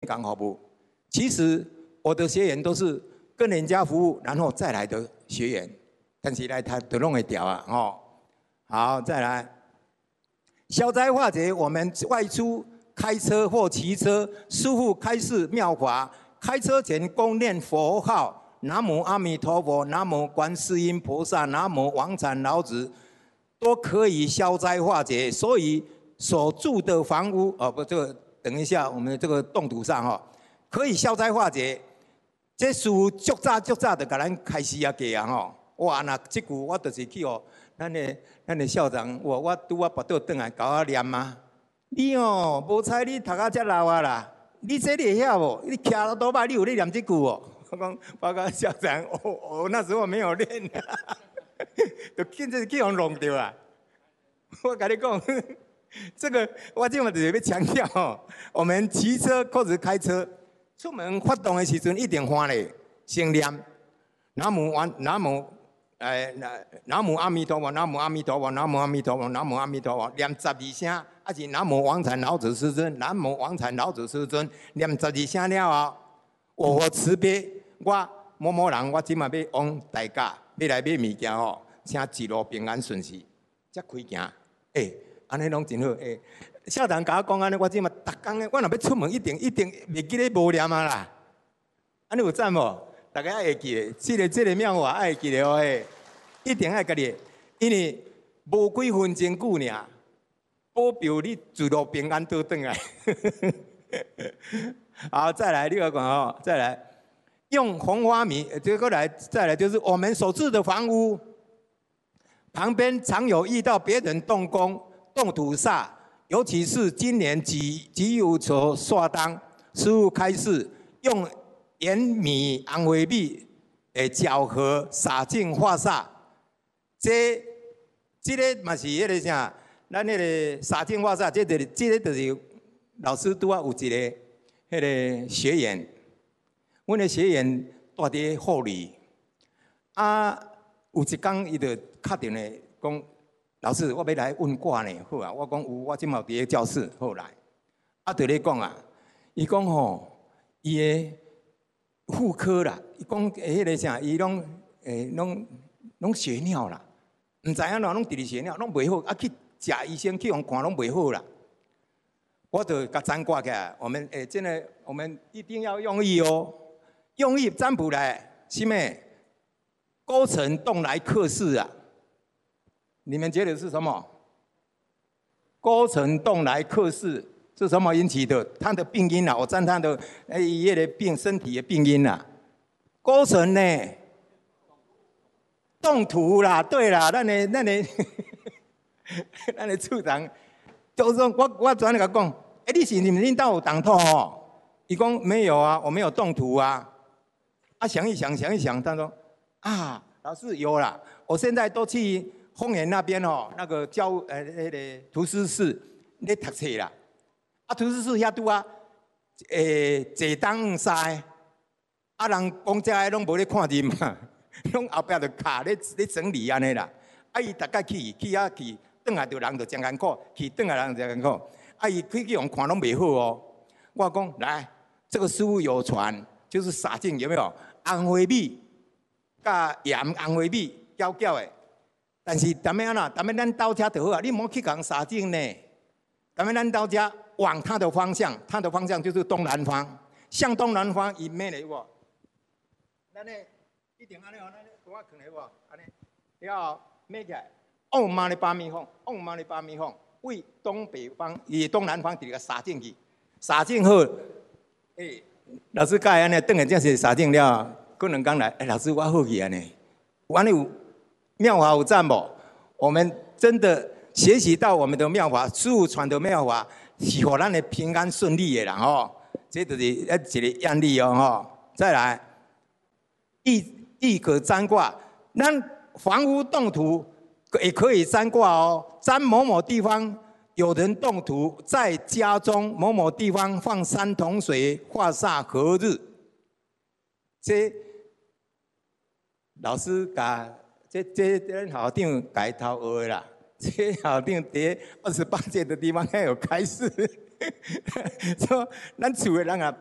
工服务。其实我的学员都是跟人家服务，然后再来的学员，但是呢，他都弄会掉啊，哦。好，再来。消灾化解，我们外出开车或骑车，师父开示妙法，开车前恭念佛号：南无阿弥陀佛，南无观世音菩萨，南无王禅老子，都可以消灾化解。所以所住的房屋，不，这个等一下，我们这个动图上哈，可以消灾化解。这师父足早就甲咱开始啊过啊吼，哇！那这句我就是去哦，咱的校长，我拄啊跋倒转来教我念啊。你哦，无采你读啊遮老啊啦，你这你会晓无？你徛到倒摆，你有咧念这句哦？我讲校长，那时候没有练，就紧着去互弄掉啊！我跟你讲，这个我今嘛就是要强调哦，我们骑车或者开车出门发动的时阵，一定欢咧，先念南无阿弥陀佛，南无阿弥陀佛，南无阿弥陀佛，南无阿弥陀佛，念12声，还是南无王禅老子师尊，南无王禅老子师尊，念12声了后，我慈悲，我某某人，我即马要往大家要来买物件吼，请一路平安顺遂，才开行。安尼拢真好。校长甲我讲安尼，我即马逐工我若要出门，一定袂记咧无念啊啦。安尼有赞无？大家爱会记咧，这个妙话爱会记咧哦，一定爱记咧，因为无几分钟久尔，保佑你一路平安倒转来。好，再来第二个哦，再来用红花米，再来就是我们所住的房屋旁边常有遇到别人动工、动土煞，尤其是今年极有所煞当，师父开示用盐米、红花米搅和洒净化煞，这个嘛是迄个啥，咱迄个洒净化煞，这个就是老师拄啊有一个迄个学员，阮的学员住伫护理，有一天伊就敲电话讲，老师我要来问卦呢，好啊，我讲有，我即嘛伫咧教室，好来，就咧讲啊，伊讲吼，伊的妇科啦，伊讲迄个啥，伊拢血尿啦，毋知影哪拢直直血尿，拢袂好，去食医生去互看拢袂好啦。我就甲占卦起来，我们真的我们一定要用意哦，用意占卜来，是咩？勾陈动来克事啊，你们觉得是什么？勾陈动来克事。是什么引起的？他的病因啊，我占他的叶的病，身体的病因啊。勾陈呢，动土啦，对啦，咱的处长，就是说我昨天甲讲，你是你们领导有动土哦？伊讲没有啊，我没有动土啊。想一想，他说啊，老师有啦，我现在都去丰原那边哦，那个那个图书室咧读册啦。图书室遐拄啊，坐当晒，人讲遮个拢无咧看字嘛，拢后壁就卡咧整理安尼啦。伊大概去转来就人就真艰苦，转来人就真艰苦。伊去用看拢袂好哦。我讲来，这个师父有传，就是洒净有没有？红花米甲盐红花米搅的，但是踮咩啊啦？踮咩咱兜车就好啊，你莫去共洒净呢。踮咩咱兜车？往它的方向，它的方向就是东南方，向东南方以咩嚟喎？咱呢一定安尼哦，咱拄啊囥嚟喎，安尼，了咩起来？往妈的八米方，往妈的八米方，为东北方，以东南方伫个洒进去，洒进后，老师教安尼，等下这是洒进了，过两工来，老师我好去安尼，完了有妙法有赞无？我们真的学习到我们的妙法，师父传的妙法。是互咱的平安顺利的啦吼，这就是一个案例哦吼。再来，亦可占卦，咱房屋动土也可以占卦哦。占某某地方有人动土，在家中某某地方放3桶水，化煞何日？这老师甲这校长改头学的啦。这校长伫28届的地方还有开示，说咱厝的人啊。